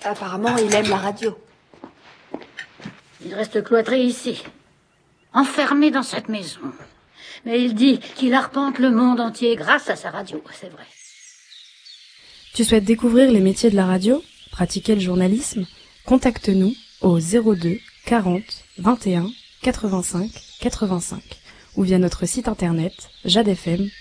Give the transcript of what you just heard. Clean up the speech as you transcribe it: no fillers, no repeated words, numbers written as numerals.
Apparemment, il aime la radio. Il reste cloîtré ici, enfermé dans cette maison. Mais il dit qu'il arpente le monde entier grâce à sa radio, c'est vrai. Tu souhaites découvrir les métiers de la radio, pratiquer le journalisme? Contacte-nous au 02 40 21 85 85 ou via notre site internet jadefm.fr.